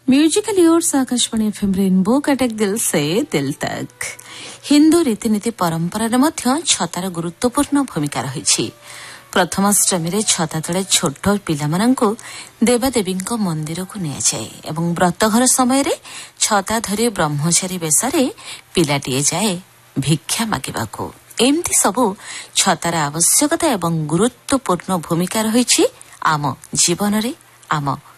Musical yours Akashvani FM rainbow Cuttack दिल से दिल तक। हिंदू रीतिनीति परंपरार मध्य छतार गुरुत्वपूर्ण भूमिका रही। प्रथमाष्टमी छता तले छोट पिलामानंकु देवादेवी मंदिर को नियाजाए एवं व्रतघर समय छता धरी ब्रह्मचारी बेशरे पिलाटीए जाए भिक्षा मागिबाकू। एमती सबू छतार आवश्यकता एवं गुरुत्वपूर्ण भूमिका रही आम जीवन रे आम